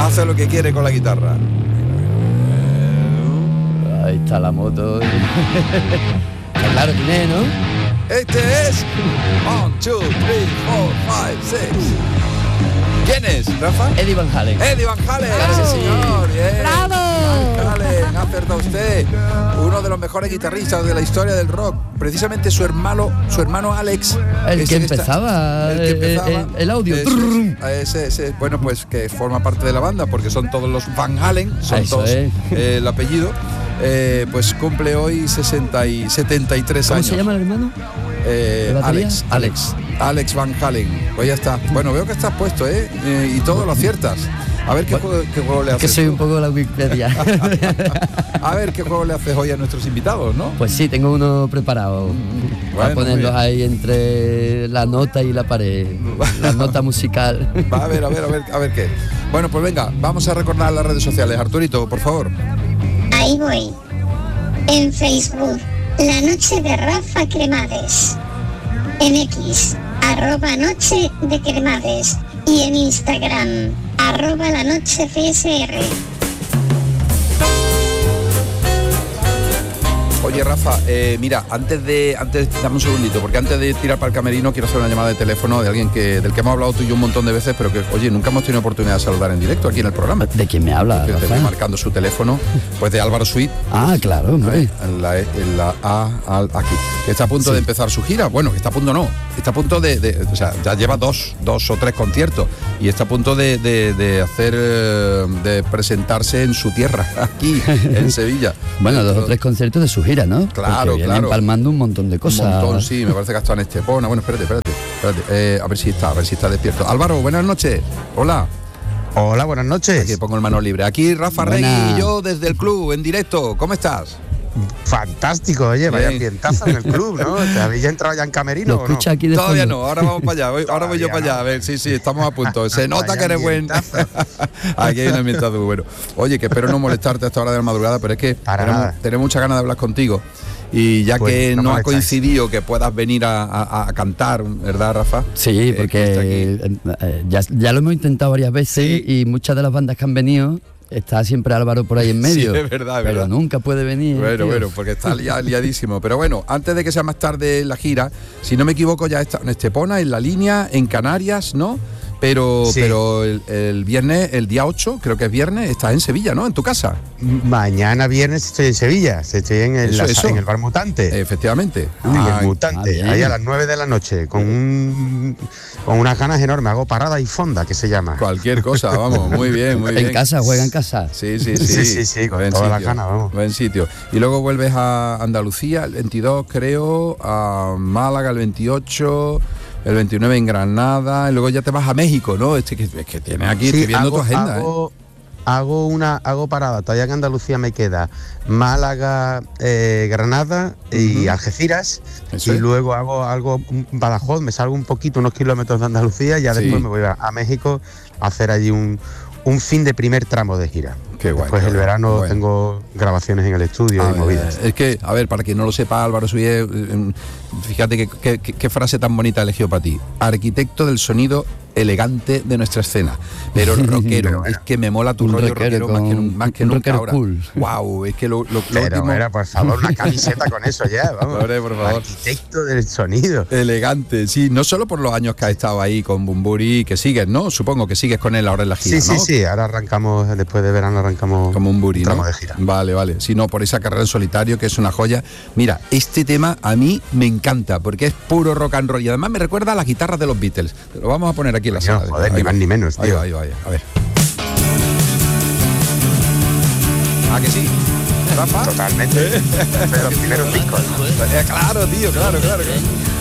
hace lo que quiere con la guitarra. Ahí está la moto. Claro, tiene, ¿no? Este es 1, 2, 3, 4, 5, 6. ¿Quién es, Rafa? Eddie Van Halen. Eddie Van Halen. Claro. Sí, señor. Bien. ¡Bravo! Van Halen, ha acertado usted. Uno de los mejores guitarristas de la historia del rock. Precisamente su hermano Alex. El ese que empezaba el audio. Ese, bueno, pues que forma parte de la banda porque son todos los Van Halen, son Eso todos es. el apellido. Pues cumple hoy 73 ¿Cómo años. se llama el hermano? ¿De batería? Alex Van Halen. Pues ya está. Bueno, veo que estás puesto, y todo lo aciertas. A ver qué juego le haces. Que soy tú. un poco la Wikipedia. A ver qué juego le haces hoy a nuestros invitados, ¿no? Pues sí, tengo uno preparado. Para ponerlos ahí entre la nota y la pared. La nota musical. Va, a ver qué. Bueno, pues venga, vamos a recordar las redes sociales. Arturito, por favor. Ahí voy. En Facebook, La Noche de Rafa Cremades. En X, @Noche de Cremades. Y en Instagram, @LaNocheCSR. Oye, Rafa, mira, antes dame un segundito, porque antes de tirar para el camerino quiero hacer una llamada de teléfono de alguien del que hemos hablado tú y yo un montón de veces, pero que, oye, nunca hemos tenido oportunidad de saludar en directo aquí en el programa. ¿De quién me habla? Que te estoy marcando su teléfono, pues de Álvaro Suite. Ah, claro, hombre. En la aquí. Que está a punto de empezar su gira. Bueno, que está a punto no. Está a punto o sea, ya lleva dos o tres conciertos y está a punto de hacer, de presentarse en su tierra, aquí, en Sevilla. Bueno, 2 o 3 conciertos de su gira, ¿no? Claro, porque vienen palmando un montón de cosas. Un montón, sí, me parece que ha estado en Estepona. Bueno, espérate. A ver si está despierto. Álvaro, buenas noches. Hola. Hola, buenas noches. Aquí pongo el mano libre. Aquí Rafa Regui y yo desde el club, en directo. ¿Cómo estás? Fantástico, oye, vaya ambientazo en el club, ¿no? ¿Te habéis entrado ya en camerino ¿Lo escucha aquí de Todavía fondo? no, ahora vamos para allá. Ahora voy yo para allá. A ver, sí, estamos a punto. Se nota que eres buen. Aquí hay un ambientazo muy bueno. Oye, que espero no molestarte a esta hora de la madrugada, pero es que tenemos muchas ganas de hablar contigo. Y ya pues, que no ha coincidido que puedas venir a cantar, ¿verdad, Rafa? Sí, porque ya lo hemos intentado varias veces y muchas de las bandas que han venido está siempre Álvaro por ahí en medio. Sí, es verdad. Pero nunca puede venir. Bueno, porque está liadísimo. Pero bueno, antes de que sea más tarde la gira, si no me equivoco, ya está en Estepona, en La Línea, en Canarias, ¿no? Pero el viernes, el día 8, creo que es viernes, estás en Sevilla, ¿no? En tu casa. Mañana viernes estoy en Sevilla, estoy en el Bar Mutante. Efectivamente. El Mutante, ahí a las 9 de la noche, con unas ganas enormes. Hago parada y fonda, que se llama. Cualquier cosa, vamos, muy bien. En casa, juega en casa. Sí, con todas las ganas, vamos. Buen sitio. Y luego vuelves a Andalucía, el 22 creo, a Málaga el 28... El 29 en Granada, y luego ya te vas a México, ¿no? Es que tienes aquí, estoy viendo tu agenda. Hago parada, todavía en Andalucía me queda Málaga, Granada y Algeciras. ¿Eso? Y luego hago algo, Badajoz, me salgo un poquito, unos kilómetros de Andalucía, y ya después me voy a México a hacer allí un fin de primer tramo de gira. Qué guay. Pues el verano tengo grabaciones en el estudio y movidas. Es que, a ver, para quien no lo sepa, Álvaro Suye, fíjate qué frase tan bonita elegido para ti. Arquitecto del sonido elegante de nuestra escena, pero rockero. Es que me mola tu rollo rockero más que nunca ahora. Cool. Wow, es que lo último... Mira, por favor, una camiseta con eso ya, vamos. Por favor. Arquitecto del sonido. Elegante, sí, no solo por los años que has estado ahí con Bumburi, que sigues, ¿no? Supongo que sigues con él ahora en la gira, ¿no? Sí, ahora arrancamos, después de verano arrancamos como un Bumburi, tramo ¿no? de gira. Vale, sino por esa carrera en solitario, que es una joya. Mira, este tema a mí me encanta, porque es puro rock and roll, y además me recuerda a las guitarras de los Beatles. Te lo vamos a poner aquí en la sala. Joder, ni más ni menos, tío. Ahí va, a ver. ¿Ah, que sí? Rafa. Totalmente. Pero los primeros discos. Claro, tío, claro.